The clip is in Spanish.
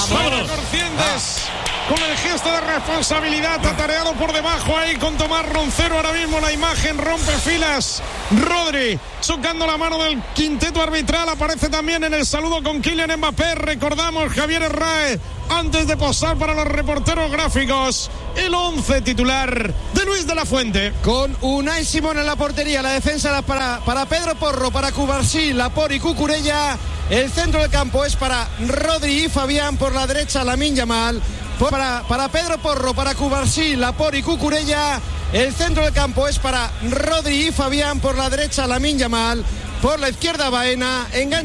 Vámonos. Con el gesto de responsabilidad, atareado por debajo ahí con Tomás Roncero. Ahora mismo la imagen rompe filas. Rodri chocando la mano del quinteto arbitral. Aparece también en el saludo con Kylian Mbappé. Recordamos Javier Herráez antes de posar para los reporteros gráficos. El 11 titular de Luis de la Fuente. Con Unai Simón en la portería. La defensa para Pedro Porro, para Cubarsí, Laporte y Cucurella. El centro del campo es para Rodri y Fabián. Por la derecha Lamine Yamal. Para Pedro Porro, para Cubarsí, Laporte y Cucurella. El centro del campo es para Rodri y Fabián. Por la derecha Lamine Yamal. Por la izquierda Baena.